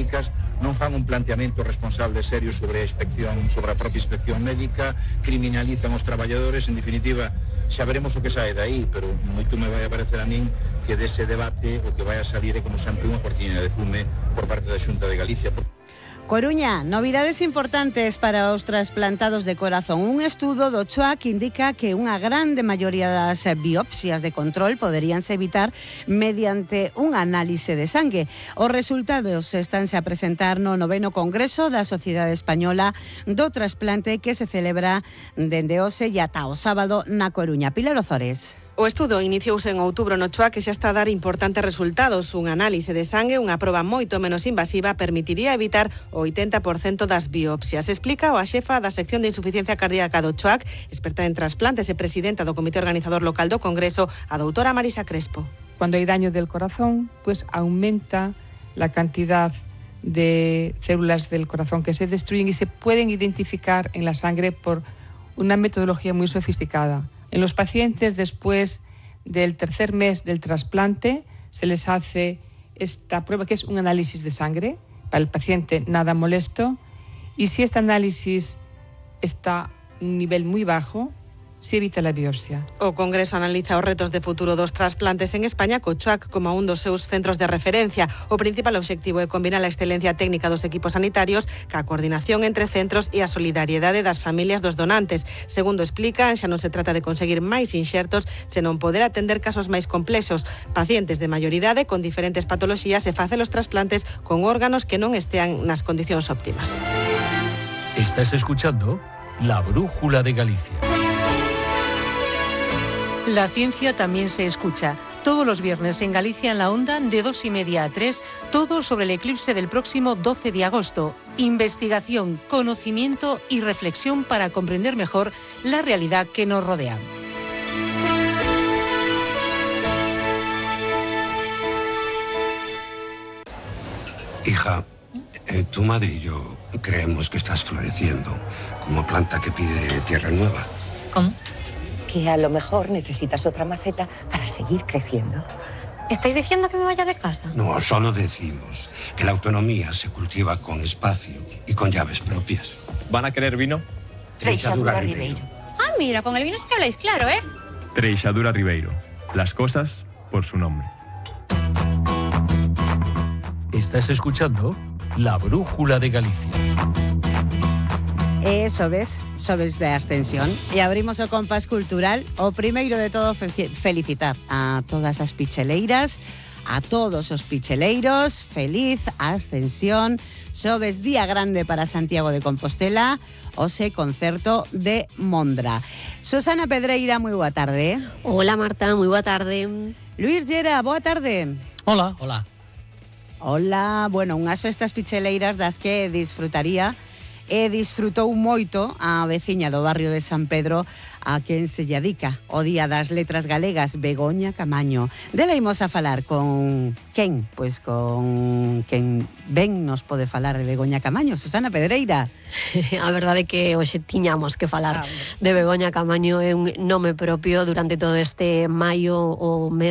médicas non fan un planteamento responsable serio sobre a propia inspección médica, criminalizan os traballadores. En definitiva, xa veremos o que sae dai, pero moito me vai a parecer a min que dese debate o que vai a salir é, como sempre, unha cortina de fume por parte da Xunta de Galicia. Coruña, novidades importantes para os trasplantados de corazón. Un estudo do CHOAC indica que unha grande maioría das biopsias de control poderíanse evitar mediante un análise de sangue. Os resultados estánse a presentar no 9º Congreso da Sociedade Española do Trasplante, que se celebra dende hoxe e ata o sábado na Coruña. Pilar Ozores. O estudo iniciouse en outubro no CHOAC, que xa está a dar importantes resultados. Un análise de sangue, unha proba moito menos invasiva, permitiría evitar o 80% das biopsias. Explica a xefa da sección de insuficiencia cardíaca do CHOAC, experta en trasplantes e presidenta do Comité Organizador Local do Congreso, a doutora Marisa Crespo. Cuando hay daño del corazón, pues aumenta la cantidad de células del corazón que se destruyen y se pueden identificar en la sangre por una metodología muy sofisticada. En los pacientes, después del tercer mes del trasplante, se les hace esta prueba, que es un análisis de sangre, para el paciente nada molesto, y si este análisis está a un nivel muy bajo, se evita la biopsia. O Congreso analiza os retos de futuro dos trasplantes en España, co CHOAC como un dos seus centros de referencia. O principal obxectivo é combinar a excelencia técnica dos equipos sanitarios ca coordinación entre centros e a solidariedade das familias dos donantes. Segundo explican, xa non se trata de conseguir máis inxertos, senón poder atender casos máis complexos, pacientes de maioridade con diferentes patoloxías, e facer os trasplantes con órganos que non estean nas condicións óptimas. Estás escuchando La Brújula de Galicia. La ciencia también se escucha. Todos los viernes en Galicia en la Onda, de 2:30 a 3, todo sobre el eclipse del próximo 12 de agosto. Investigación, conocimiento y reflexión para comprender mejor la realidad que nos rodea. Hija, tu madre y yo creemos que estás floreciendo como planta que pide tierra nueva. ¿Cómo? Que a lo mejor necesitas otra maceta para seguir creciendo. ¿Estáis diciendo que me vaya de casa? No, solo decimos que la autonomía se cultiva con espacio y con llaves propias. ¿Van a querer vino? Treixadura Ribeiro. Ah, mira, con el vino sí que habláis claro, ¿eh? Treixadura Ribeiro. Las cosas por su nombre. Estás escuchando La Brújula de Galicia. Xoves de Ascensión, e abrimos o compás cultural. O primeiro de todo, felicitar a todas as picheleiras, a todos os picheleiros. Feliz Ascensión. Xoves, día grande para Santiago de Compostela, hoxe concerto de Mondra. Susana Pedreira, moi boa tarde. Hola Marta, moi boa tarde. Luís Llera, boa tarde. Hola, hola. Hola, bueno, unhas festas picheleiras das que disfrutaría e disfrutou moito a veciña do barrio de San Pedro, a quen se lle dedica o Día das Letras Galegas, Begoña Camaño. Dela imos a falar con quen? Pois con quen ben nos pode falar de Begoña Camaño, Susana Pedreira. A verdade é que hoxe tiñamos que falar de Begoña Camaño, é un nome propio durante todo este maio, o mes